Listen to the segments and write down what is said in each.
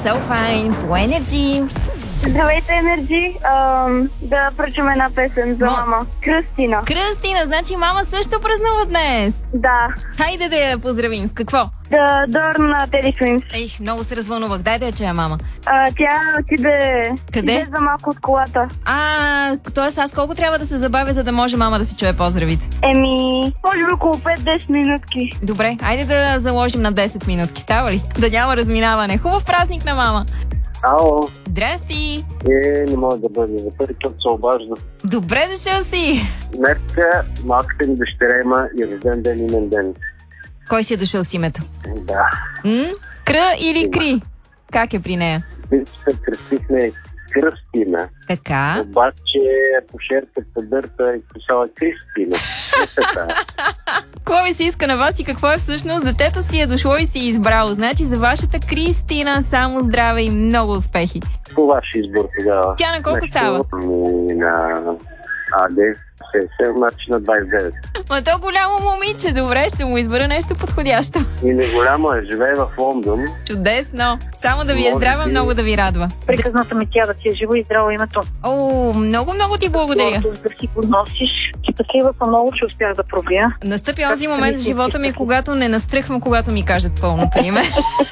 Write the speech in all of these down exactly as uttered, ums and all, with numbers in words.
So Fine по Енерджи. Здравейте, Енерджи. Да прочим една песен за Мо... мама. Кръстина. Кръстина, значи мама също празнува днес. Да. Хайде да я поздравим. С какво? Да, Дор на Теди Свимс. Ех, много се развълнувах. Дай да я чуя, мама. А, тя отиде... Къде? Иде за малко от колата. А, т.е. аз колко трябва да се забавя, за да може мама да си чуе поздравите? Еми, може би около пет-десет минутки. Добре, айде да заложим на десет минутки. Става ли? Да няма разминаване. Хубав празник на мама. Ало. Здрасти. Е, не мога да бъде. За първи път се обаждам. Добре дошъл си. Днеска малката ми дъщеря има и рожден ден, имен ден. Кой си е дошъл с името? Да. М? Кръ или Кри? Как е при нея? Се кръстихме Кръстина. Така. Обаче акушерката дърта и писала Кристина. Какво ви се иска на вас и какво е всъщност? Детето си е дошло и си е избрало. Значи за вашата Кристина само здраве и много успехи. По ваш избор тогава. Тя на колко Нещо става? На АД. Значи на двайсет и девет. Ма то голямо момиче, добре, ще му избера нещо подходящо. И не голямо е, живее в Лондон. Чудесно. Само да ви е здрава, много да ви радва. Приказната ми тя да ти е живо и здраво името. О, много, много ти благодаря. Да си подносиш. Ти такива са много, че успях да пробия. Настъпи онзи момент в живота ми, когато не настръхвам, когато ми кажат пълното име.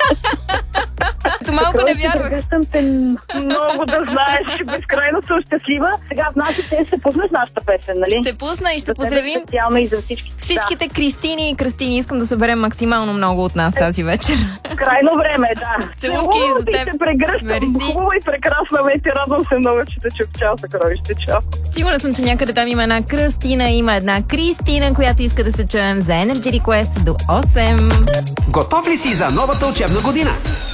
Малко не вярвах. Искам те много да знаеш, че безкрайно съм щастлива. Сега значи те ще пуснеш нашата песен, нали? Ще пусна и ще поздравим специално и за всички. Всичките да. Кристини и Кръстини. Искам да съберем максимално много от нас тази вечер. Крайно време, да. Целувки за теб. Ти се прегръщам. Хубава и прекрасна вечер. Радвам се много, че те чух. Чао, съкровище. Чао. Сигурна съм, че някъде там има една Кръстина, има една Кристина, която иска да се чуем за Energy Request до осем. Готов ли си за новата учебна година?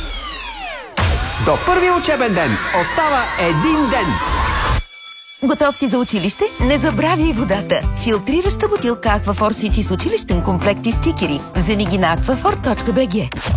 До първия учебен ден остава един ден. Готов си за училище? Не забравяй водата. Филтрираща бутилка Аквафор Сити с училищен комплект и стикери. Вземи ги на аквафор точка би джи.